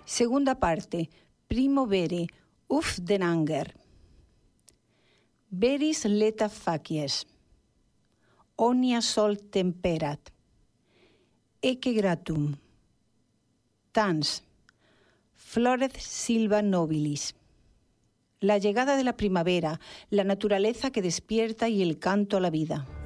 Segunda parte. Primovere, uf den anger. Veris leta facies. Omnia sol temperat. Ecce gratum. Tans. Floret silva nobilis. La llegada de la primavera, la naturaleza que despierta y el canto a la vida.